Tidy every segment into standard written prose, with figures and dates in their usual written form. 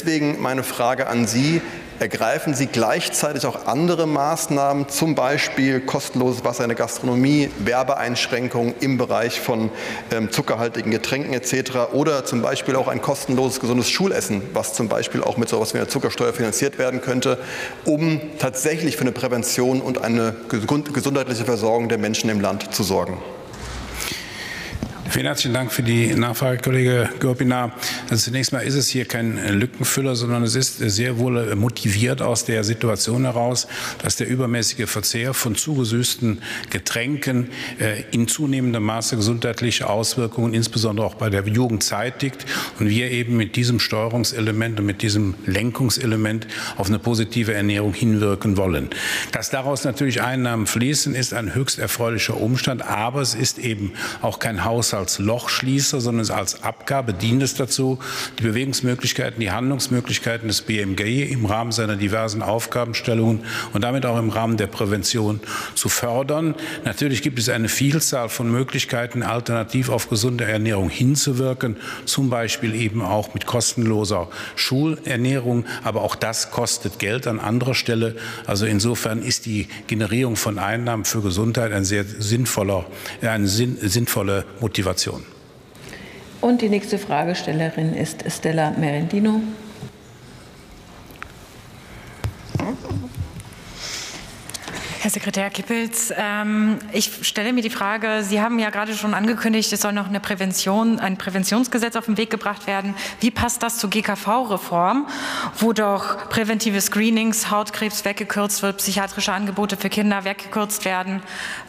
Deswegen meine Frage an Sie. Ergreifen Sie gleichzeitig auch andere Maßnahmen, zum Beispiel kostenloses Wasser in der Gastronomie, Werbeeinschränkungen im Bereich von zuckerhaltigen Getränken etc. oder zum Beispiel auch ein kostenloses, gesundes Schulessen, was zum Beispiel auch mit so etwas wie einer Zuckersteuer finanziert werden könnte, um tatsächlich für eine Prävention und eine gesundheitliche Versorgung der Menschen im Land zu sorgen? Vielen herzlichen Dank für die Nachfrage, Kollege Gürpina. Also zunächst mal ist es hier kein Lückenfüller, sondern es ist sehr wohl motiviert aus der Situation heraus, dass der übermäßige Verzehr von zugesüßten Getränken in zunehmendem Maße gesundheitliche Auswirkungen, insbesondere auch bei der Jugend, zeitigt und wir eben mit diesem Steuerungselement und mit diesem Lenkungselement auf eine positive Ernährung hinwirken wollen. Dass daraus natürlich Einnahmen fließen, ist ein höchst erfreulicher Umstand, aber es ist eben auch kein Haushaltslochschließer, sondern als Abgabe dient es dazu, die Bewegungsmöglichkeiten, die Handlungsmöglichkeiten des BMG im Rahmen seiner diversen Aufgabenstellungen und damit auch im Rahmen der Prävention zu fördern. Natürlich gibt es eine Vielzahl von Möglichkeiten, alternativ auf gesunde Ernährung hinzuwirken, zum Beispiel eben auch mit kostenloser Schulernährung, aber auch das kostet Geld an anderer Stelle. Also insofern ist die Generierung von Einnahmen für Gesundheit eine sinnvolle Motivation. Und die nächste Fragestellerin ist Stella Merendino. Herr Sekretär Kippels, ich stelle mir die Frage, Sie haben ja gerade schon angekündigt, es soll noch ein Präventionsgesetz auf den Weg gebracht werden. Wie passt das zur GKV-Reform, wo doch präventive Screenings, Hautkrebs weggekürzt wird, psychiatrische Angebote für Kinder weggekürzt werden?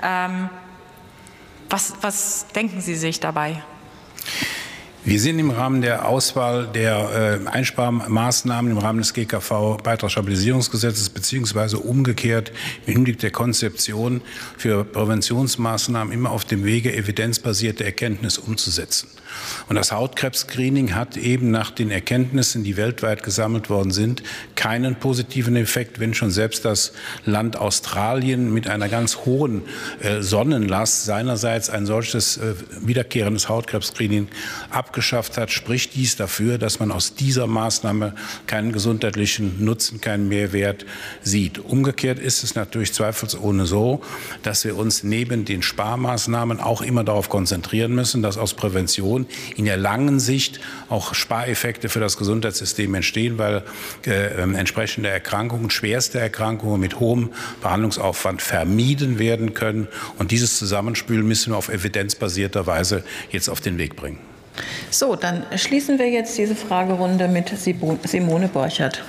Was denken Sie sich dabei? Wir sind im Rahmen der Auswahl der Einsparmaßnahmen im Rahmen des GKV-Beitragsstabilisierungsgesetzes beziehungsweise umgekehrt im Hinblick der Konzeption für Präventionsmaßnahmen immer auf dem Wege, evidenzbasierte Erkenntnis umzusetzen. Und das Hautkrebs-Screening hat eben nach den Erkenntnissen, die weltweit gesammelt worden sind, keinen positiven Effekt, wenn schon selbst das Land Australien mit einer ganz hohen Sonnenlast seinerseits ein solches wiederkehrendes Hautkrebs-Screening abgeschafft hat, spricht dies dafür, dass man aus dieser Maßnahme keinen gesundheitlichen Nutzen, keinen Mehrwert sieht. Umgekehrt ist es natürlich zweifelsohne so, dass wir uns neben den Sparmaßnahmen auch immer darauf konzentrieren müssen, dass aus Prävention in der langen Sicht auch Spareffekte für das Gesundheitssystem entstehen, weil entsprechende Erkrankungen, schwerste Erkrankungen mit hohem Behandlungsaufwand vermieden werden können. Und dieses Zusammenspiel müssen wir auf evidenzbasierter Weise jetzt auf den Weg bringen. So, dann schließen wir jetzt diese Fragerunde mit Simone Borchert.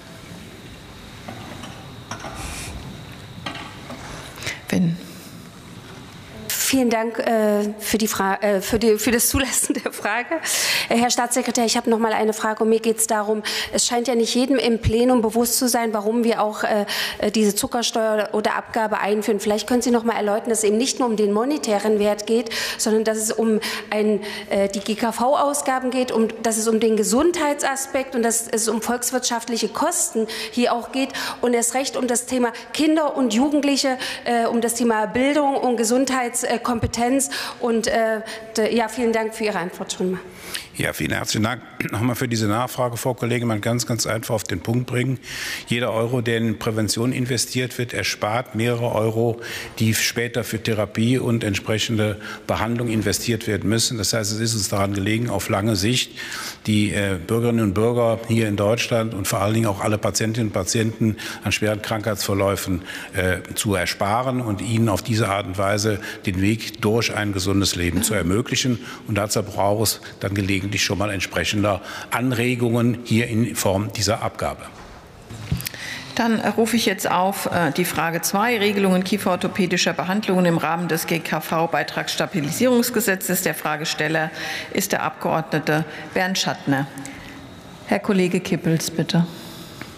Vielen Dank für das Zulassen der Frage. Herr Staatssekretär, ich habe noch mal eine Frage und mir geht es darum, es scheint ja nicht jedem im Plenum bewusst zu sein, warum wir auch diese Zuckersteuer oder Abgabe einführen. Vielleicht können Sie noch mal erläutern, dass es eben nicht nur um den monetären Wert geht, sondern dass es um die GKV-Ausgaben geht, dass es um den Gesundheitsaspekt und dass es um volkswirtschaftliche Kosten hier auch geht und erst recht um das Thema Kinder und Jugendliche, um das Thema Bildung und Gesundheitskompetenz. Und ja, vielen Dank für Ihre Antwort schon mal. Ja, vielen herzlichen Dank nochmal für diese Nachfrage, Frau Kollegin. Man kann es ganz einfach auf den Punkt bringen. Jeder Euro, der in Prävention investiert wird, erspart mehrere Euro, die später für Therapie und entsprechende Behandlung investiert werden müssen. Das heißt, es ist uns daran gelegen, auf lange Sicht die Bürgerinnen und Bürger hier in Deutschland und vor allen Dingen auch alle Patientinnen und Patienten an schweren Krankheitsverläufen zu ersparen und ihnen auf diese Art und Weise den Weg durch ein gesundes Leben zu ermöglichen. Und dazu braucht es dann gelegentlich schon mal entsprechender Anregungen hier in Form dieser Abgabe. Dann rufe ich jetzt auf die Frage 2, Regelungen kieferorthopädischer Behandlungen im Rahmen des GKV-Beitragsstabilisierungsgesetzes. Der Fragesteller ist der Abgeordnete Bernd Schattner. Herr Kollege Kippels, bitte.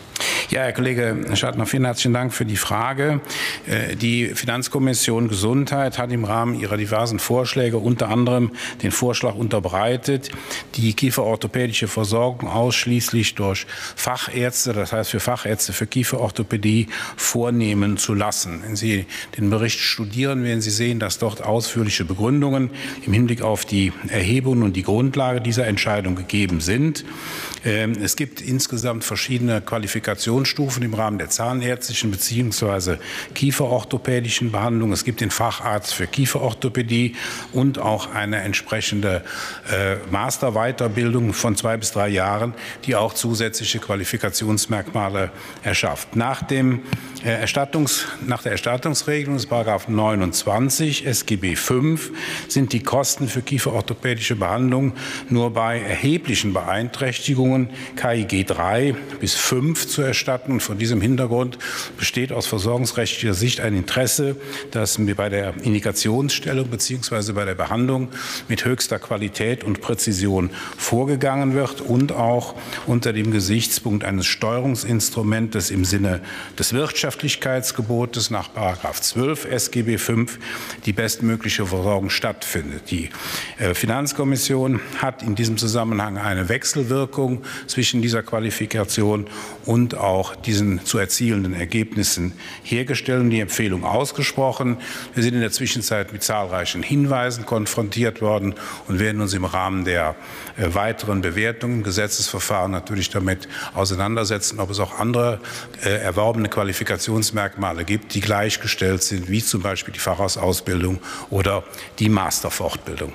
Ja, Herr Kollege Schartner, vielen herzlichen Dank für die Frage. Die Finanzkommission Gesundheit hat im Rahmen ihrer diversen Vorschläge unter anderem den Vorschlag unterbreitet, die kieferorthopädische Versorgung ausschließlich durch Fachärzte, das heißt für Fachärzte für Kieferorthopädie, vornehmen zu lassen. Wenn Sie den Bericht studieren, werden Sie sehen, dass dort ausführliche Begründungen im Hinblick auf die Erhebungen und die Grundlage dieser Entscheidung gegeben sind. Es gibt insgesamt verschiedene Qualifikationsstufen im Rahmen der zahnärztlichen bzw. kieferorthopädischen Behandlung. Es gibt den Facharzt für Kieferorthopädie und auch eine entsprechende Masterweiterbildung von 2 bis 3 Jahren, die auch zusätzliche Qualifikationsmerkmale erschafft. Nach der Erstattungsregelung des § 29 SGB V sind die Kosten für kieferorthopädische Behandlung nur bei erheblichen Beeinträchtigungen KIG 3 bis 5 zu erstatten. Und vor diesem Hintergrund besteht aus versorgungsrechtlicher Sicht ein Interesse, dass bei der Indikationsstellung bzw. bei der Behandlung mit höchster Qualität und Präzision vorgegangen wird und auch unter dem Gesichtspunkt eines Steuerungsinstrumentes im Sinne des Wirtschaftlichkeitsgebotes nach § 12 SGB V die bestmögliche Versorgung stattfindet. Die Finanzkommission hat in diesem Zusammenhang eine Wechselwirkung zwischen dieser Qualifikation und auch diesen zu erzielenden Ergebnissen hergestellt und die Empfehlung ausgesprochen. Wir sind in der Zwischenzeit mit zahlreichen Hinweisen konfrontiert worden und werden uns im Rahmen der weiteren Bewertungen im Gesetzesverfahren natürlich damit auseinandersetzen, ob es auch andere erworbene Qualifikationsmerkmale gibt, die gleichgestellt sind, wie zum Beispiel die Facharztausbildung oder die Masterfortbildung.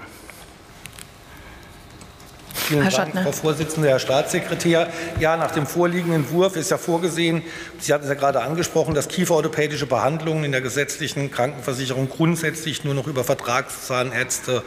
Vielen Dank, Frau Vorsitzende, Herr Staatssekretär. Ja, nach dem vorliegenden Entwurf ist ja vorgesehen, Sie hatten es ja gerade angesprochen, dass kieferorthopädische Behandlungen in der gesetzlichen Krankenversicherung grundsätzlich nur noch über Vertragszahnärzte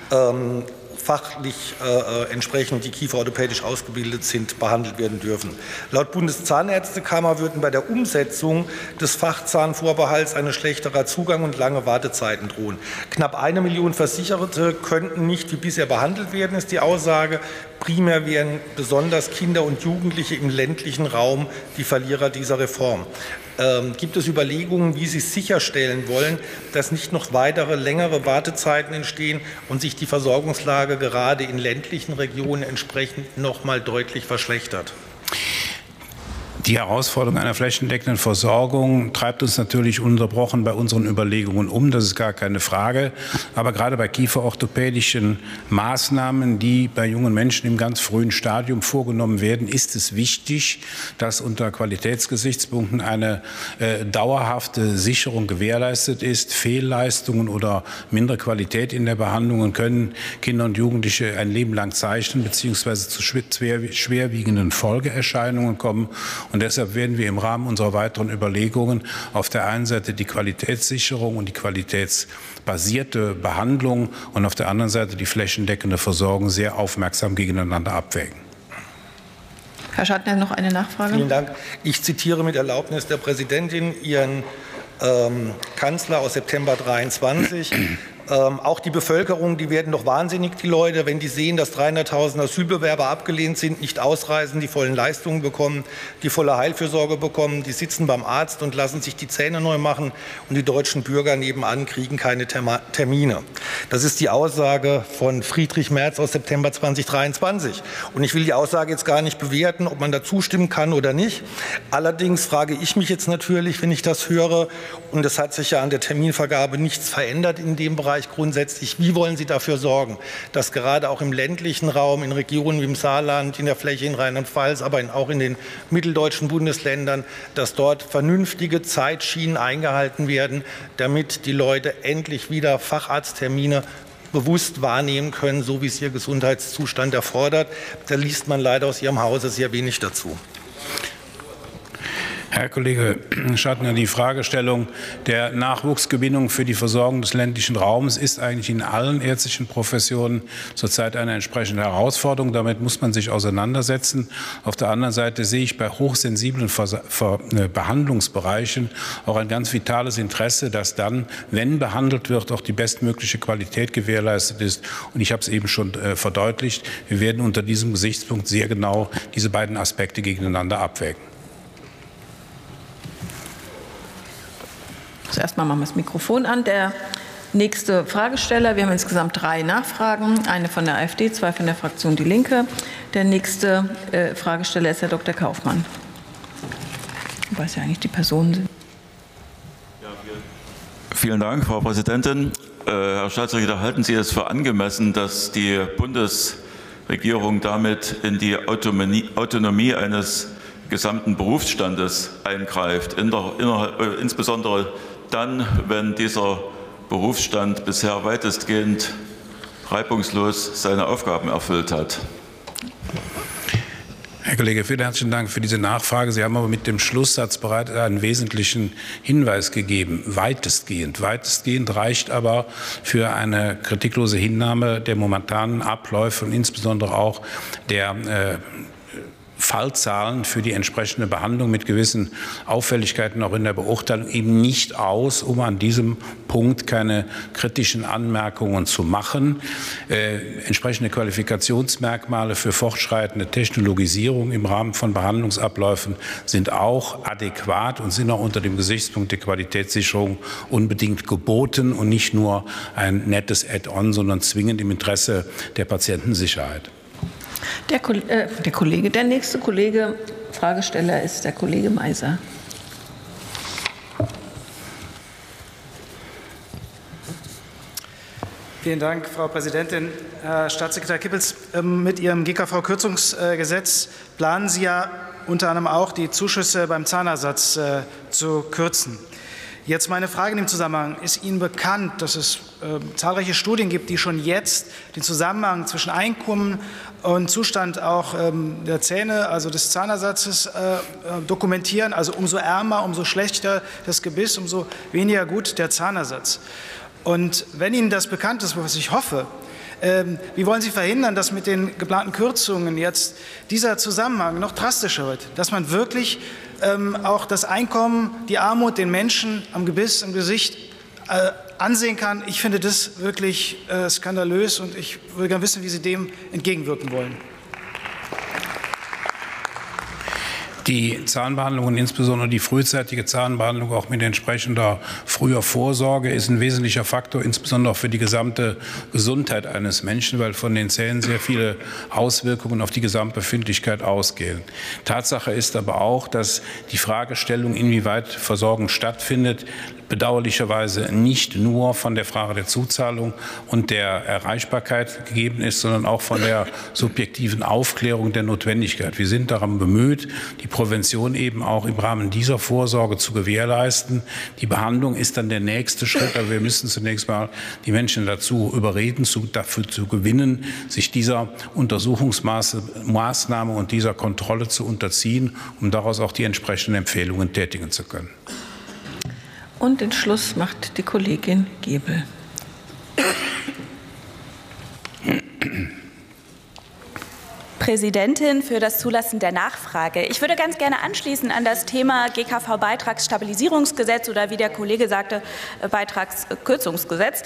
fachlich entsprechend, die kieferorthopädisch ausgebildet sind, behandelt werden dürfen. Laut Bundeszahnärztekammer würden bei der Umsetzung des Fachzahnvorbehalts ein schlechterer Zugang und lange Wartezeiten drohen. Knapp 1 Million Versicherte könnten nicht wie bisher behandelt werden, ist die Aussage. Primär wären besonders Kinder und Jugendliche im ländlichen Raum die Verlierer dieser Reform. Gibt es Überlegungen, wie Sie sicherstellen wollen, dass nicht noch weitere längere Wartezeiten entstehen und sich die Versorgungslage gerade in ländlichen Regionen entsprechend noch mal deutlich verschlechtert? Die Herausforderung einer flächendeckenden Versorgung treibt uns natürlich ununterbrochen bei unseren Überlegungen um, das ist gar keine Frage. Aber gerade bei kieferorthopädischen Maßnahmen, die bei jungen Menschen im ganz frühen Stadium vorgenommen werden, ist es wichtig, dass unter Qualitätsgesichtspunkten eine dauerhafte Sicherung gewährleistet ist. Fehlleistungen oder mindere Qualität in der Behandlung können Kinder und Jugendliche ein Leben lang zeichnen bzw. zu schwerwiegenden Folgeerscheinungen kommen. Und deshalb werden wir im Rahmen unserer weiteren Überlegungen auf der einen Seite die Qualitätssicherung und die qualitätsbasierte Behandlung und auf der anderen Seite die flächendeckende Versorgung sehr aufmerksam gegeneinander abwägen. Herr Schartner, noch eine Nachfrage. Vielen Dank. Ich zitiere mit Erlaubnis der Präsidentin Ihren Kanzler aus September 23. Auch die Bevölkerung, die werden doch wahnsinnig, die Leute, wenn die sehen, dass 300.000 Asylbewerber abgelehnt sind, nicht ausreisen, die vollen Leistungen bekommen, die volle Heilfürsorge bekommen, die sitzen beim Arzt und lassen sich die Zähne neu machen und die deutschen Bürger nebenan kriegen keine Termine. Das ist die Aussage von Friedrich Merz aus September 2023. Und ich will die Aussage jetzt gar nicht bewerten, ob man da zustimmen kann oder nicht. Allerdings frage ich mich jetzt natürlich, wenn ich das höre, und es hat sich ja an der Terminvergabe nichts verändert in dem Bereich, grundsätzlich, wie wollen Sie dafür sorgen, dass gerade auch im ländlichen Raum, in Regionen wie im Saarland, in der Fläche in Rheinland-Pfalz, aber auch in den mitteldeutschen Bundesländern, dass dort vernünftige Zeitschienen eingehalten werden, damit die Leute endlich wieder Facharzttermine bewusst wahrnehmen können, so wie es ihr Gesundheitszustand erfordert. Da liest man leider aus Ihrem Hause sehr wenig dazu. Herr Kollege Schartner, die Fragestellung der Nachwuchsgewinnung für die Versorgung des ländlichen Raums ist eigentlich in allen ärztlichen Professionen zurzeit eine entsprechende Herausforderung. Damit muss man sich auseinandersetzen. Auf der anderen Seite sehe ich bei hochsensiblen Behandlungsbereichen auch ein ganz vitales Interesse, dass dann, wenn behandelt wird, auch die bestmögliche Qualität gewährleistet ist. Und ich habe es eben schon verdeutlicht, wir werden unter diesem Gesichtspunkt sehr genau diese beiden Aspekte gegeneinander abwägen. erstmal machen wir das Mikrofon an. Der nächste Fragesteller, wir haben insgesamt 3 Nachfragen, eine von der AfD, 2 von der Fraktion Die Linke. Der nächste Fragesteller ist Herr Dr. Kaufmann. Ich weiß ja eigentlich die Personen sind. Vielen Dank, Frau Präsidentin. Herr Staatssekretär, halten Sie es für angemessen, dass die Bundesregierung damit in die Autonomie eines gesamten Berufsstandes eingreift, insbesondere dann, wenn dieser Berufsstand bisher weitestgehend reibungslos seine Aufgaben erfüllt hat? Herr Kollege, vielen herzlichen Dank für diese Nachfrage. Sie haben aber mit dem Schlusssatz bereits einen wesentlichen Hinweis gegeben. Weitestgehend. Weitestgehend reicht aber für eine kritiklose Hinnahme der momentanen Abläufe und insbesondere auch der Fallzahlen für die entsprechende Behandlung mit gewissen Auffälligkeiten auch in der Beurteilung eben nicht aus, um an diesem Punkt keine kritischen Anmerkungen zu machen. Entsprechende Qualifikationsmerkmale für fortschreitende Technologisierung im Rahmen von Behandlungsabläufen sind auch adäquat und sind auch unter dem Gesichtspunkt der Qualitätssicherung unbedingt geboten und nicht nur ein nettes Add-on, sondern zwingend im Interesse der Patientensicherheit. Der nächste Kollege, Fragesteller ist der Kollege Meiser. Vielen Dank, Frau Präsidentin. Herr Staatssekretär Kippels, mit Ihrem GKV-Kürzungsgesetz planen Sie ja unter anderem auch, die Zuschüsse beim Zahnersatz zu kürzen. Jetzt meine Frage in dem Zusammenhang. Ist Ihnen bekannt, dass es zahlreiche Studien gibt, die schon jetzt den Zusammenhang zwischen Einkommen und Zustand auch der Zähne, also des Zahnersatzes, dokumentieren? Also umso ärmer, umso schlechter das Gebiss, umso weniger gut der Zahnersatz. Und wenn Ihnen das bekannt ist, was ich hoffe, wie wollen Sie verhindern, dass mit den geplanten Kürzungen jetzt dieser Zusammenhang noch drastischer wird, dass man wirklich auch das Einkommen, die Armut den Menschen am Gebiss, im Gesicht ansehen kann? Ich finde das wirklich skandalös und ich würde gerne wissen, wie Sie dem entgegenwirken wollen. Die Zahnbehandlung und insbesondere die frühzeitige Zahnbehandlung auch mit entsprechender früher Vorsorge ist ein wesentlicher Faktor, insbesondere auch für die gesamte Gesundheit eines Menschen, weil von den Zähnen sehr viele Auswirkungen auf die Gesamtbefindlichkeit ausgehen. Tatsache ist aber auch, dass die Fragestellung, inwieweit Versorgung stattfindet, bedauerlicherweise nicht nur von der Frage der Zuzahlung und der Erreichbarkeit gegeben ist, sondern auch von der subjektiven Aufklärung der Notwendigkeit. Wir sind daran bemüht, die Prävention eben auch im Rahmen dieser Vorsorge zu gewährleisten. Die Behandlung ist dann der nächste Schritt, aber wir müssen zunächst mal die Menschen dazu überreden, dafür zu gewinnen, sich dieser Untersuchungsmaßnahme und dieser Kontrolle zu unterziehen, um daraus auch die entsprechenden Empfehlungen tätigen zu können. Und den Schluss macht die Kollegin Gebel. Präsidentin für das Zulassen der Nachfrage. Ich würde ganz gerne anschließen an das Thema GKV-Beitragsstabilisierungsgesetz oder wie der Kollege sagte, Beitragskürzungsgesetz.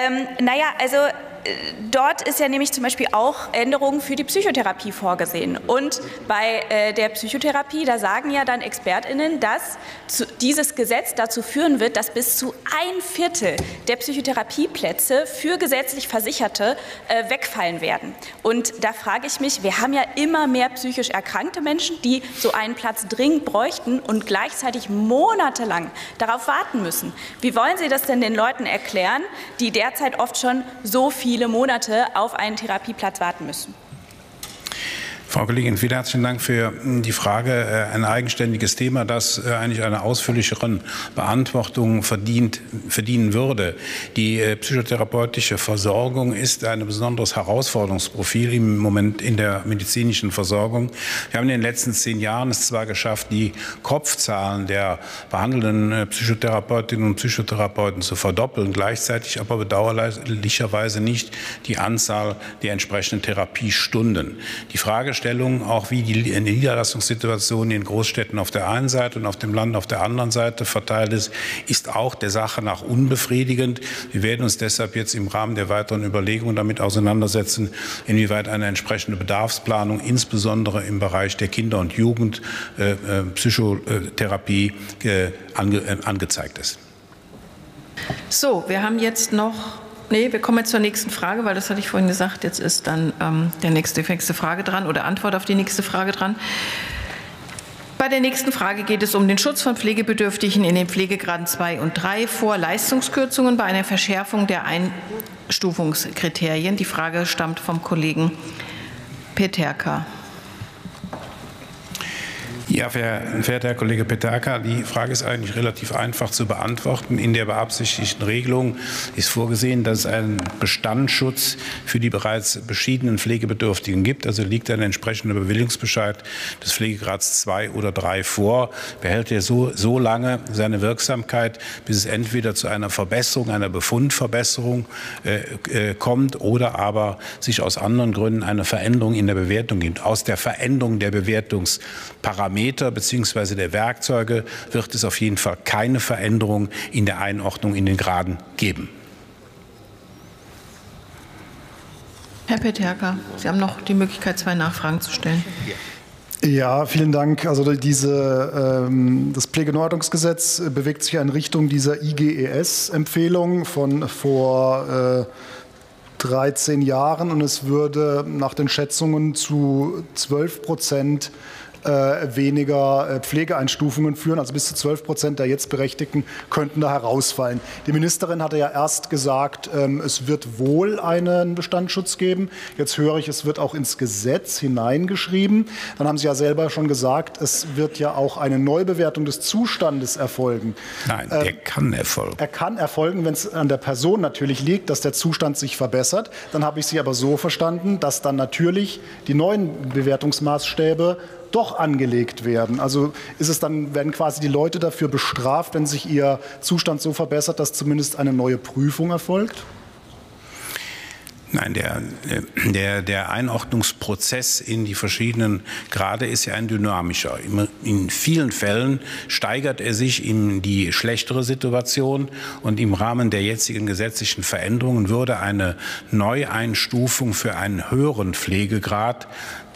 Dort ist ja nämlich zum Beispiel auch Änderungen für die Psychotherapie vorgesehen. Und bei der Psychotherapie, da sagen ja dann ExpertInnen, dass dieses Gesetz dazu führen wird, dass bis zu 1/4 der Psychotherapieplätze für gesetzlich Versicherte wegfallen werden. Und da frage ich mich, wir haben ja immer mehr psychisch erkrankte Menschen, die so einen Platz dringend bräuchten und gleichzeitig monatelang darauf warten müssen. Wie wollen Sie das denn den Leuten erklären, die derzeit oft schon so viele Monate auf einen Therapieplatz warten müssen? Frau Kollegin, vielen herzlichen Dank für die Frage. Ein eigenständiges Thema, das eigentlich einer ausführlicheren Beantwortung verdienen würde. Die psychotherapeutische Versorgung ist ein besonderes Herausforderungsprofil im Moment in der medizinischen Versorgung. Wir haben in den letzten 10 Jahren es zwar geschafft, die Kopfzahlen der behandelnden Psychotherapeutinnen und Psychotherapeuten zu verdoppeln, gleichzeitig aber bedauerlicherweise nicht die Anzahl der entsprechenden Therapiestunden. Die Fragestellung, auch wie die Niederlassungssituation in Großstädten auf der einen Seite und auf dem Land auf der anderen Seite verteilt ist auch der Sache nach unbefriedigend. Wir werden uns deshalb jetzt im Rahmen der weiteren Überlegungen damit auseinandersetzen, inwieweit eine entsprechende Bedarfsplanung, insbesondere im Bereich der Kinder- und Jugendpsychotherapie, angezeigt ist. So, wir haben jetzt noch, wir kommen jetzt zur nächsten Frage, weil das hatte ich vorhin gesagt, jetzt ist dann der nächste Frage dran oder Antwort auf die nächste Frage dran. Bei der nächsten Frage geht es um den Schutz von Pflegebedürftigen in den Pflegegraden 2 und 3 vor Leistungskürzungen bei einer Verschärfung der Einstufungskriterien. Die Frage stammt vom Kollegen Peterka. Ja, verehrter Herr Kollege Peterka, die Frage ist eigentlich relativ einfach zu beantworten. In der beabsichtigten Regelung ist vorgesehen, dass es einen Bestandsschutz für die bereits beschiedenen Pflegebedürftigen gibt. Also liegt ein entsprechender Bewilligungsbescheid des Pflegegrads 2 oder 3 vor, behält er so lange seine Wirksamkeit, bis es entweder zu einer Verbesserung, einer Befundverbesserung kommt oder aber sich aus anderen Gründen eine Veränderung in der Bewertung gibt. Aus der Veränderung der Bewertungsparameter bzw. der Werkzeuge wird es auf jeden Fall keine Veränderung in der Einordnung in den Graden geben. Herr Peterka, Sie haben noch die Möglichkeit, 2 Nachfragen zu stellen. Ja, vielen Dank. Also das Pflegeneuordnungsgesetz bewegt sich in Richtung dieser IGES-Empfehlung von vor 13 Jahren und es würde nach den Schätzungen zu 12% weniger Pflegeeinstufungen führen, also bis zu 12% der jetzt Berechtigten könnten da herausfallen. Die Ministerin hatte ja erst gesagt, es wird wohl einen Bestandsschutz geben. Jetzt höre ich, es wird auch ins Gesetz hineingeschrieben. Dann haben Sie ja selber schon gesagt, es wird ja auch eine Neubewertung des Zustandes erfolgen. Nein, der kann erfolgen. Er kann erfolgen, wenn es an der Person natürlich liegt, dass der Zustand sich verbessert. Dann habe ich Sie aber so verstanden, dass dann natürlich die neuen Bewertungsmaßstäbe doch angelegt werden. Also werden quasi die Leute dafür bestraft, wenn sich ihr Zustand so verbessert, dass zumindest eine neue Prüfung erfolgt? Nein, der Einordnungsprozess in die verschiedenen Grade ist ja ein dynamischer. In vielen Fällen steigert er sich in die schlechtere Situation und im Rahmen der jetzigen gesetzlichen Veränderungen würde eine Neueinstufung für einen höheren Pflegegrad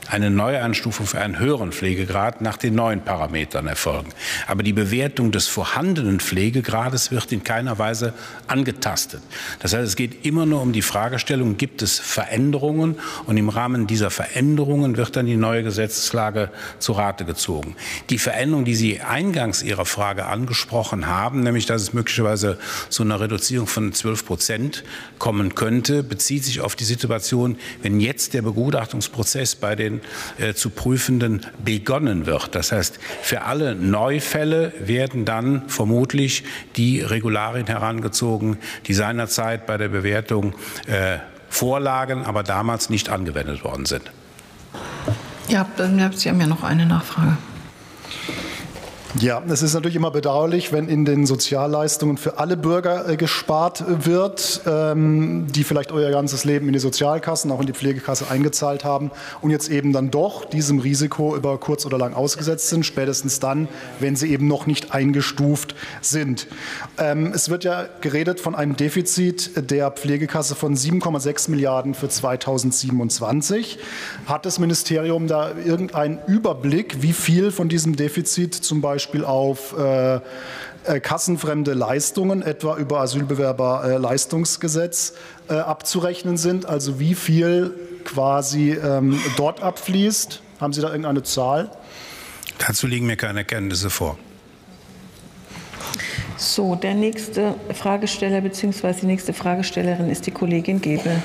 nach den neuen Parametern erfolgen. Aber die Bewertung des vorhandenen Pflegegrades wird in keiner Weise angetastet. Das heißt, es geht immer nur um die Fragestellung, gibt es Veränderungen? Und im Rahmen dieser Veränderungen wird dann die neue Gesetzeslage zu Rate gezogen. Die Veränderung, die Sie eingangs Ihrer Frage angesprochen haben, nämlich dass es möglicherweise zu einer Reduzierung von 12% kommen könnte, bezieht sich auf die Situation, wenn jetzt der Begutachtungsprozess bei den zu Prüfenden begonnen wird. Das heißt, für alle Neufälle werden dann vermutlich die Regularien herangezogen, die seinerzeit bei der Bewertung vorlagen, aber damals nicht angewendet worden sind. Ja, Sie haben ja noch eine Nachfrage. Ja, es ist natürlich immer bedauerlich, wenn in den Sozialleistungen für alle Bürger gespart wird, die vielleicht euer ganzes Leben in die Sozialkassen, auch in die Pflegekasse eingezahlt haben und jetzt eben dann doch diesem Risiko über kurz oder lang ausgesetzt sind, spätestens dann, wenn sie eben noch nicht eingestuft sind. Es wird ja geredet von einem Defizit der Pflegekasse von 7,6 Milliarden für 2027. Hat das Ministerium da irgendeinen Überblick, wie viel von diesem Defizit zum Beispiel auf kassenfremde Leistungen, etwa über Asylbewerberleistungsgesetz, abzurechnen sind? Also wie viel quasi dort abfließt? Haben Sie da irgendeine Zahl? Dazu liegen mir keine Erkenntnisse vor. So, der nächste Fragesteller bzw. die nächste Fragestellerin ist die Kollegin Gebel.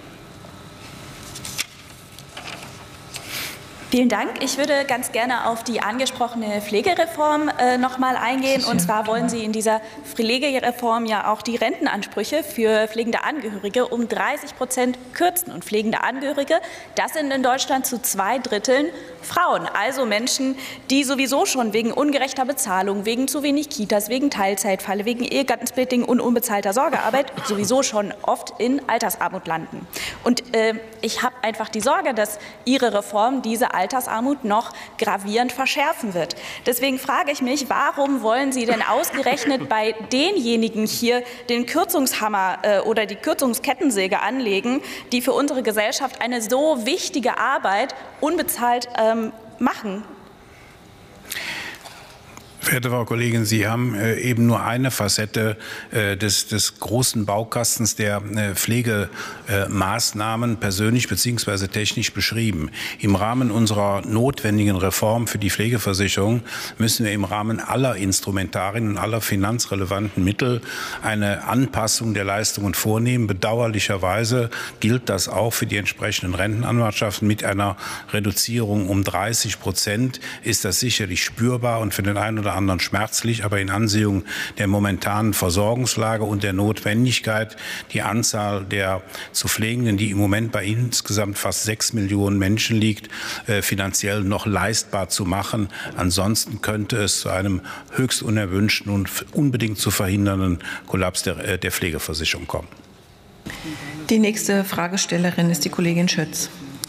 Vielen Dank. Ich würde ganz gerne auf die angesprochene Pflegereform noch mal eingehen. Und zwar wollen Sie in dieser Pflegereform ja auch die Rentenansprüche für pflegende Angehörige um 30% kürzen. Und pflegende Angehörige, das sind in Deutschland zu 2/3 Frauen. Also Menschen, die sowieso schon wegen ungerechter Bezahlung, wegen zu wenig Kitas, wegen Teilzeitfalle, wegen Ehegattensplitting und unbezahlter Sorgearbeit sowieso schon oft in Altersarmut landen. Und ich habe einfach die Sorge, dass Ihre Reform diese Altersarmut noch gravierend verschärfen wird. Deswegen frage ich mich, warum wollen Sie denn ausgerechnet bei denjenigen hier den Kürzungshammer oder die Kürzungskettensäge anlegen, die für unsere Gesellschaft eine so wichtige Arbeit unbezahlt machen? Verehrte Frau Kollegin, Sie haben eben nur eine Facette des großen Baukastens der Pflegemaßnahmen persönlich bzw. technisch beschrieben. Im Rahmen unserer notwendigen Reform für die Pflegeversicherung müssen wir im Rahmen aller Instrumentarien und aller finanzrelevanten Mittel eine Anpassung der Leistungen vornehmen. Bedauerlicherweise gilt das auch für die entsprechenden Rentenanwartschaften. Mit einer Reduzierung um 30% ist das sicherlich spürbar und für den einen oder anderen schmerzlich, aber in Ansehung der momentanen Versorgungslage und der Notwendigkeit, die Anzahl der zu Pflegenden, die im Moment bei insgesamt fast 6 Millionen Menschen liegt, finanziell noch leistbar zu machen. Ansonsten könnte es zu einem höchst unerwünschten und unbedingt zu verhindernden Kollaps der Pflegeversicherung kommen. Die nächste Fragestellerin ist die Kollegin Schötz.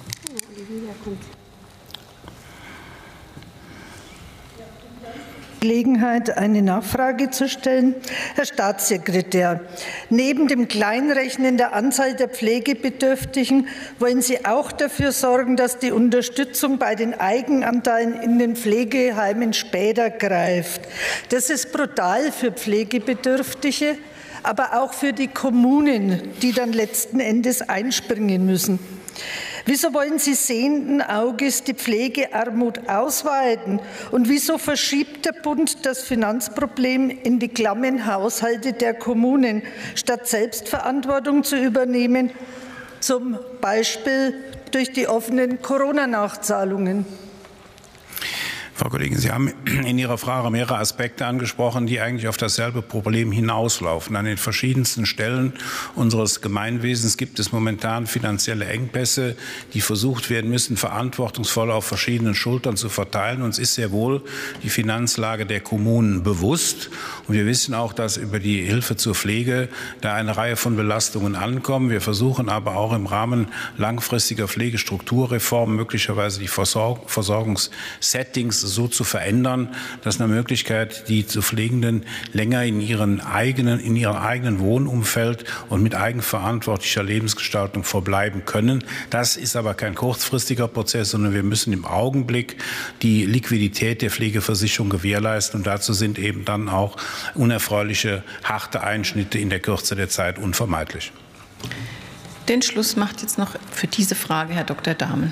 Gelegenheit, eine Nachfrage zu stellen. Herr Staatssekretär, neben dem Kleinrechnen der Anzahl der Pflegebedürftigen wollen Sie auch dafür sorgen, dass die Unterstützung bei den Eigenanteilen in den Pflegeheimen später greift. Das ist brutal für Pflegebedürftige, aber auch für die Kommunen, die dann letzten Endes einspringen müssen. Wieso wollen Sie sehenden Auges die Pflegearmut ausweiten? Und wieso verschiebt der Bund das Finanzproblem in die klammen Haushalte der Kommunen, statt Selbstverantwortung zu übernehmen, zum Beispiel durch die offenen Corona-Nachzahlungen? Frau Kollegin, Sie haben in Ihrer Frage mehrere Aspekte angesprochen, die eigentlich auf dasselbe Problem hinauslaufen. An den verschiedensten Stellen unseres Gemeinwesens gibt es momentan finanzielle Engpässe, die versucht werden müssen, verantwortungsvoll auf verschiedenen Schultern zu verteilen. Uns ist sehr wohl die Finanzlage der Kommunen bewusst. Und wir wissen auch, dass über die Hilfe zur Pflege da eine Reihe von Belastungen ankommen. Wir versuchen aber auch im Rahmen langfristiger Pflegestrukturreformen möglicherweise die Versorgungssettings so zu verändern, dass eine Möglichkeit, die zu Pflegenden länger in ihrem eigenen Wohnumfeld und mit eigenverantwortlicher Lebensgestaltung verbleiben können. Das ist aber kein kurzfristiger Prozess, sondern wir müssen im Augenblick die Liquidität der Pflegeversicherung gewährleisten. Und dazu sind eben dann auch unerfreuliche, harte Einschnitte in der Kürze der Zeit unvermeidlich. Den Schluss macht jetzt noch für diese Frage Herr Dr. Dahmen.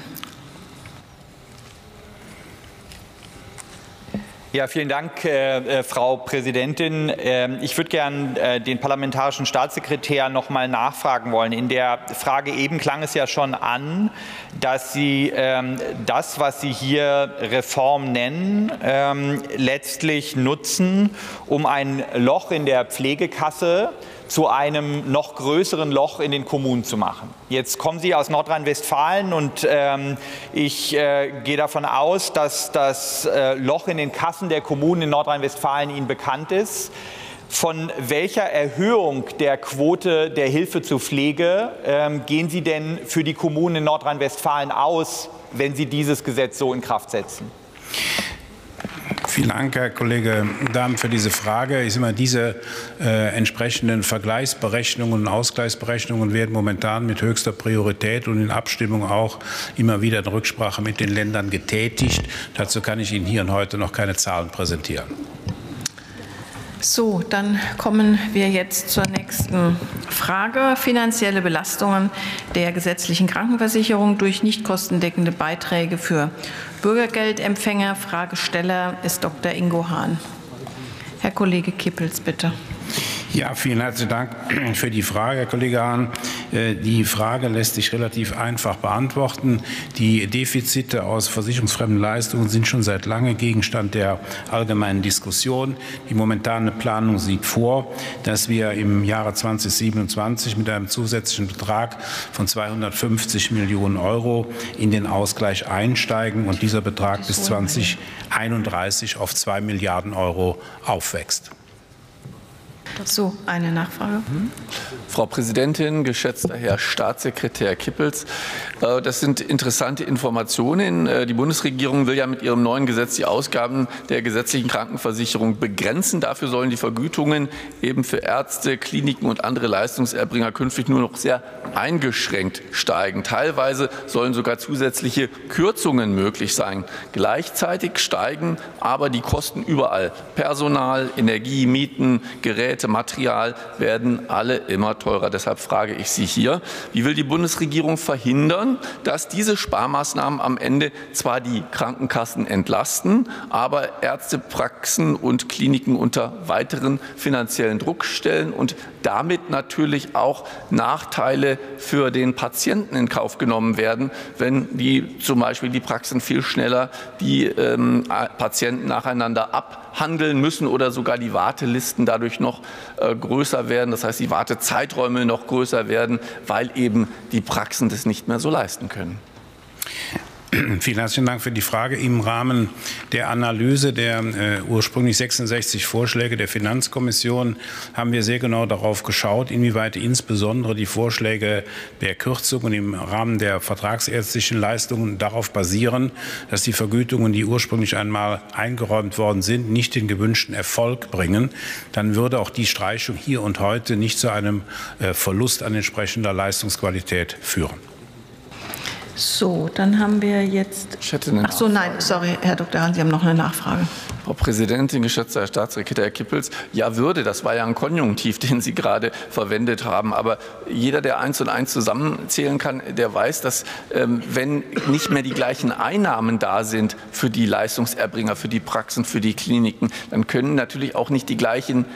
Ja, vielen Dank, Frau Präsidentin. Ich würde gern den parlamentarischen Staatssekretär noch mal nachfragen wollen. In der Frage eben klang es ja schon an, dass Sie das, was Sie hier Reform nennen, letztlich nutzen, um ein Loch in der Pflegekasse zu einem noch größeren Loch in den Kommunen zu machen. Jetzt kommen Sie aus Nordrhein-Westfalen und ich gehe davon aus, dass das Loch in den Kassen der Kommunen in Nordrhein-Westfalen Ihnen bekannt ist. Von welcher Erhöhung der Quote der Hilfe zur Pflege gehen Sie denn für die Kommunen in Nordrhein-Westfalen aus, wenn Sie dieses Gesetz so in Kraft setzen? Vielen Dank, Herr Kollege Dahmen, für diese Frage. Ich sage mal, diese entsprechenden Vergleichsberechnungen und Ausgleichsberechnungen werden momentan mit höchster Priorität und in Abstimmung auch immer wieder in Rücksprache mit den Ländern getätigt. Dazu kann ich Ihnen hier und heute noch keine Zahlen präsentieren. So, dann kommen wir jetzt zur nächsten Frage. Finanzielle Belastungen der gesetzlichen Krankenversicherung durch nicht kostendeckende Beiträge für Bürgergeldempfänger. Fragesteller ist Dr. Ingo Hahn. Herr Kollege Kippels, bitte. Ja, vielen herzlichen Dank für die Frage, Herr Kollege Hahn. Die Frage lässt sich relativ einfach beantworten. Die Defizite aus versicherungsfremden Leistungen sind schon seit langem Gegenstand der allgemeinen Diskussion. Die momentane Planung sieht vor, dass wir im Jahre 2027 mit einem zusätzlichen Betrag von 250 Millionen € in den Ausgleich einsteigen und dieser Betrag bis 2031 auf 2 Milliarden € aufwächst. So, eine Nachfrage. Frau Präsidentin, geschätzter Herr Staatssekretär Kippels, das sind interessante Informationen. Die Bundesregierung will ja mit ihrem neuen Gesetz die Ausgaben der gesetzlichen Krankenversicherung begrenzen. Dafür sollen die Vergütungen eben für Ärzte, Kliniken und andere Leistungserbringer künftig nur noch sehr eingeschränkt steigen. Teilweise sollen sogar zusätzliche Kürzungen möglich sein. Gleichzeitig steigen aber die Kosten überall. Personal, Energie, Mieten, Geräte, Material werden alle immer teurer. Deshalb frage ich Sie hier, wie will die Bundesregierung verhindern, dass diese Sparmaßnahmen am Ende zwar die Krankenkassen entlasten, aber Ärzte, Praxen und Kliniken unter weiteren finanziellen Druck stellen und damit natürlich auch Nachteile für den Patienten in Kauf genommen werden, wenn zum Beispiel die Praxen viel schneller die Patienten nacheinander abhandeln müssen oder sogar die Wartelisten dadurch noch größer werden. Das heißt, die Wartezeiträume noch größer werden, weil eben die Praxen das nicht mehr so leisten können. Vielen herzlichen Dank für die Frage. Im Rahmen der Analyse der ursprünglich 66 Vorschläge der Finanzkommission haben wir sehr genau darauf geschaut, inwieweit insbesondere die Vorschläge der Kürzungen im Rahmen der vertragsärztlichen Leistungen darauf basieren, dass die Vergütungen, die ursprünglich einmal eingeräumt worden sind, nicht den gewünschten Erfolg bringen. Dann würde auch die Streichung hier und heute nicht zu einem Verlust an entsprechender Leistungsqualität führen. So, dann haben wir jetzt. Ach so, nein, sorry, Herr Dr. Hahn, Sie haben noch eine Nachfrage. Frau Präsidentin, geschätzter Herr Staatssekretär Kippels, ja würde, das war ja ein Konjunktiv, den Sie gerade verwendet haben, aber jeder, der 1 und 1 zusammenzählen kann, der weiß, dass wenn nicht mehr die gleichen Einnahmen da sind für die Leistungserbringer, für die Praxen, für die Kliniken, dann können natürlich auch nicht die gleichen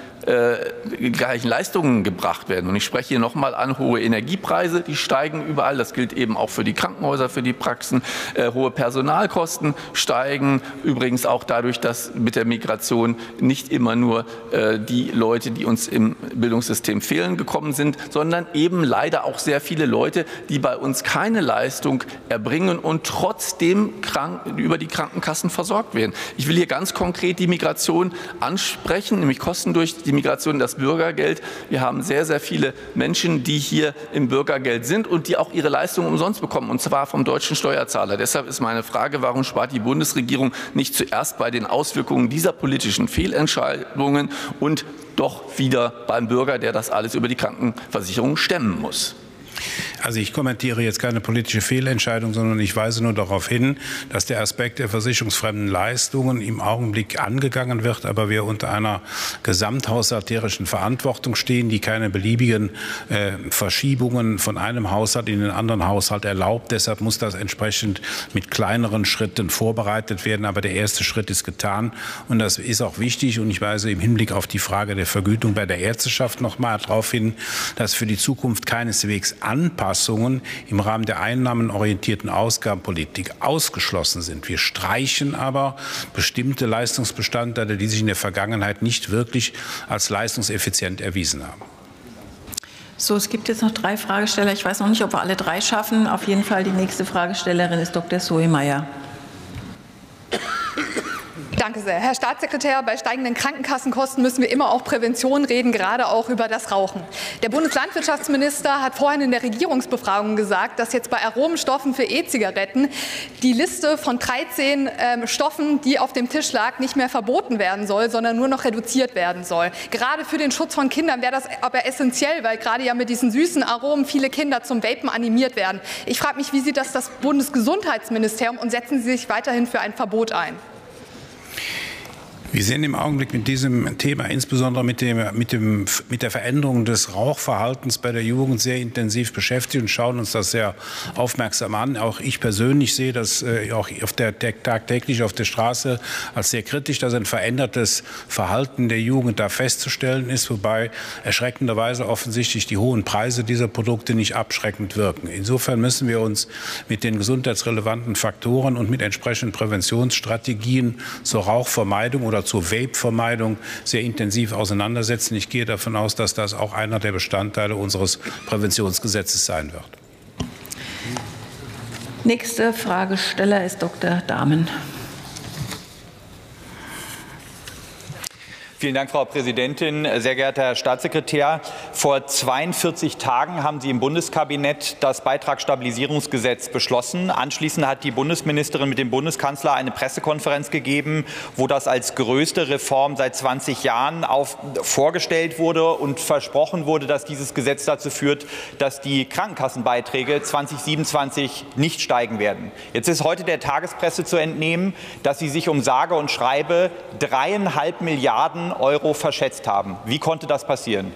Leistungen gebracht werden. Und ich spreche hier nochmal an, hohe Energiepreise, die steigen überall. Das gilt eben auch für die Krankenhäuser, für die Praxen. Hohe Personalkosten steigen. Übrigens auch dadurch, dass mit der Migration nicht immer nur die Leute, die uns im Bildungssystem fehlen, gekommen sind, sondern eben leider auch sehr viele Leute, die bei uns keine Leistung erbringen und trotzdem über die Krankenkassen versorgt werden. Ich will hier ganz konkret die Migration ansprechen, nämlich Kosten durch die Migration, das Bürgergeld. Wir haben sehr, sehr viele Menschen, die hier im Bürgergeld sind und die auch ihre Leistungen umsonst bekommen, und zwar vom deutschen Steuerzahler. Deshalb ist meine Frage, warum spart die Bundesregierung nicht zuerst bei den Auswirkungen dieser politischen Fehlentscheidungen und doch wieder beim Bürger, der das alles über die Krankenversicherung stemmen muss? Also ich kommentiere jetzt keine politische Fehlentscheidung, sondern ich weise nur darauf hin, dass der Aspekt der versicherungsfremden Leistungen im Augenblick angegangen wird, aber wir unter einer gesamthaushalterischen Verantwortung stehen, die keine beliebigen Verschiebungen von einem Haushalt in den anderen Haushalt erlaubt. Deshalb muss das entsprechend mit kleineren Schritten vorbereitet werden. Aber der erste Schritt ist getan und das ist auch wichtig. Und ich weise im Hinblick auf die Frage der Vergütung bei der Ärzteschaft noch mal darauf hin, dass für die Zukunft keineswegs Anpassungen im Rahmen der einnahmenorientierten Ausgabenpolitik ausgeschlossen sind. Wir streichen aber bestimmte Leistungsbestandteile, die sich in der Vergangenheit nicht wirklich als leistungseffizient erwiesen haben. So, es gibt jetzt noch 3 Fragesteller. Ich weiß noch nicht, ob wir alle 3 schaffen. Auf jeden Fall die nächste Fragestellerin ist Dr. Soemeyer. Danke sehr. Herr Staatssekretär, bei steigenden Krankenkassenkosten müssen wir immer auch Prävention reden, gerade auch über das Rauchen. Der Bundeslandwirtschaftsminister hat vorhin in der Regierungsbefragung gesagt, dass jetzt bei Aromenstoffen für E-Zigaretten die Liste von 13 Stoffen, die auf dem Tisch lag, nicht mehr verboten werden soll, sondern nur noch reduziert werden soll. Gerade für den Schutz von Kindern wäre das aber essentiell, weil gerade ja mit diesen süßen Aromen viele Kinder zum Vapen animiert werden. Ich frage mich, wie sieht das Bundesgesundheitsministerium und setzen Sie sich weiterhin für ein Verbot ein? Wir sind im Augenblick mit diesem Thema, insbesondere mit der Veränderung des Rauchverhaltens bei der Jugend, sehr intensiv beschäftigt und schauen uns das sehr aufmerksam an. Auch ich persönlich sehe das auch tagtäglich auf der Straße als sehr kritisch, dass ein verändertes Verhalten der Jugend da festzustellen ist, wobei erschreckenderweise offensichtlich die hohen Preise dieser Produkte nicht abschreckend wirken. Insofern müssen wir uns mit den gesundheitsrelevanten Faktoren und mit entsprechenden Präventionsstrategien zur Rauchvermeidung oder zur Vape-Vermeidung sehr intensiv auseinandersetzen. Ich gehe davon aus, dass das auch einer der Bestandteile unseres Präventionsgesetzes sein wird. Nächster Fragesteller ist Dr. Dahmen. Vielen Dank, Frau Präsidentin. Sehr geehrter Herr Staatssekretär, vor 42 Tagen haben Sie im Bundeskabinett das Beitragsstabilisierungsgesetz beschlossen. Anschließend hat die Bundesministerin mit dem Bundeskanzler eine Pressekonferenz gegeben, wo das als größte Reform seit 20 Jahren vorgestellt wurde und versprochen wurde, dass dieses Gesetz dazu führt, dass die Krankenkassenbeiträge 2027 nicht steigen werden. Jetzt ist heute der Tagespresse zu entnehmen, dass Sie sich um sage und schreibe 3,5 Milliarden Euro verschätzt haben. Wie konnte das passieren?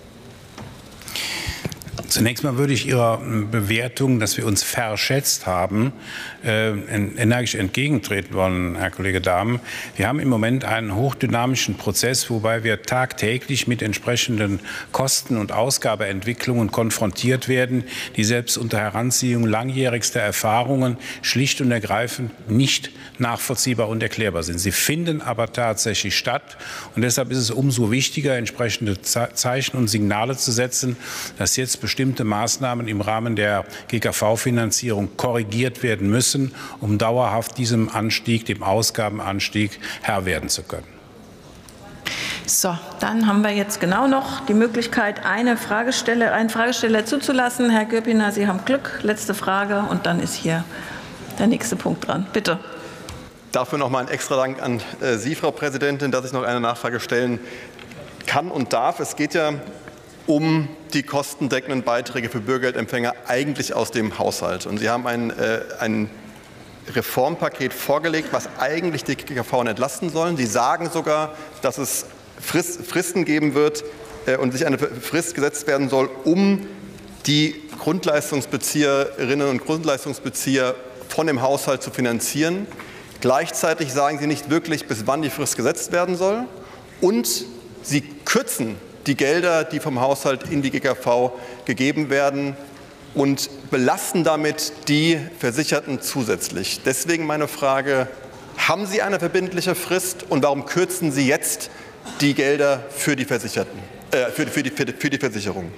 Zunächst mal würde ich Ihrer Bewertung, dass wir uns verschätzt haben, energisch entgegentreten wollen, Herr Kollege Dahmen. Wir haben im Moment einen hochdynamischen Prozess, wobei wir tagtäglich mit entsprechenden Kosten- und Ausgabeentwicklungen konfrontiert werden, die selbst unter Heranziehung langjährigster Erfahrungen schlicht und ergreifend nicht nachvollziehbar und erklärbar sind. Sie finden aber tatsächlich statt. Und deshalb ist es umso wichtiger, entsprechende Zeichen und Signale zu setzen, dass jetzt bestimmte Maßnahmen im Rahmen der GKV-Finanzierung korrigiert werden müssen, um dauerhaft diesem Anstieg, dem Ausgabenanstieg, Herr werden zu können. So, dann haben wir jetzt genau noch die Möglichkeit, einen Fragesteller zuzulassen. Herr Göpiner, Sie haben Glück. Letzte Frage und dann ist hier der nächste Punkt dran. Bitte. Dafür noch mal ein extra Dank an Sie, Frau Präsidentin, dass ich noch eine Nachfrage stellen kann und darf. Es geht ja um die kostendeckenden Beiträge für Bürgergeldempfänger eigentlich aus dem Haushalt. Und Sie haben ein Reformpaket vorgelegt, was eigentlich die GKV entlasten sollen. Sie sagen sogar, dass es Fristen geben wird und sich eine Frist gesetzt werden soll, um die Grundleistungsbezieherinnen und Grundleistungsbezieher von dem Haushalt zu finanzieren. Gleichzeitig sagen Sie nicht wirklich, bis wann die Frist gesetzt werden soll. Und Sie kürzen die Gelder, die vom Haushalt in die GKV gegeben werden, und belasten damit die Versicherten zusätzlich. Deswegen meine Frage, haben Sie eine verbindliche Frist und warum kürzen Sie jetzt die Gelder für die Versicherten, für die Versicherung?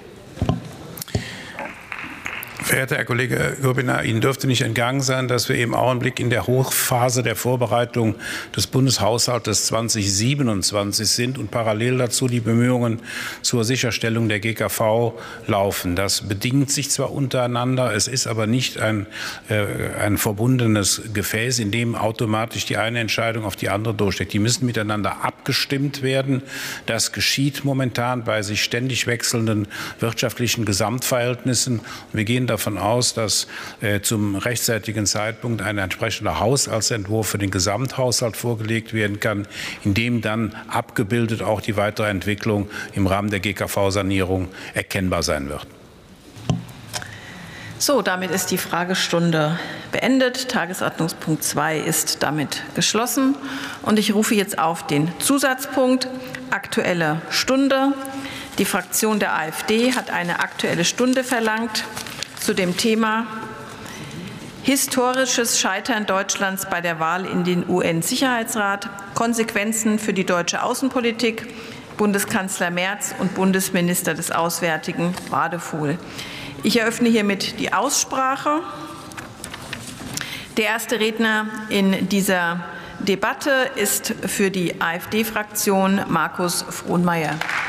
Verehrter Herr Kollege Göpiner, Ihnen dürfte nicht entgangen sein, dass wir im Augenblick in der Hochphase der Vorbereitung des Bundeshaushaltes 2027 sind und parallel dazu die Bemühungen zur Sicherstellung der GKV laufen. Das bedingt sich zwar untereinander, es ist aber nicht ein verbundenes Gefäß, in dem automatisch die eine Entscheidung auf die andere durchsteckt. Die müssen miteinander abgestimmt werden. Das geschieht momentan bei sich ständig wechselnden wirtschaftlichen Gesamtverhältnissen. Wir gehen davon aus, dass zum rechtzeitigen Zeitpunkt ein entsprechender Haushaltsentwurf für den Gesamthaushalt vorgelegt werden kann, in dem dann abgebildet auch die weitere Entwicklung im Rahmen der GKV-Sanierung erkennbar sein wird. So, damit ist die Fragestunde beendet. Tagesordnungspunkt 2 ist damit geschlossen. Und ich rufe jetzt auf den Zusatzpunkt Aktuelle Stunde. Die Fraktion der AfD hat eine Aktuelle Stunde verlangt zu dem Thema historisches Scheitern Deutschlands bei der Wahl in den UN-Sicherheitsrat, Konsequenzen für die deutsche Außenpolitik, Bundeskanzler Merz und Bundesminister des Auswärtigen Wadefuhl. Ich eröffne hiermit die Aussprache. Der erste Redner in dieser Debatte ist für die AfD-Fraktion Markus Frohnmayer.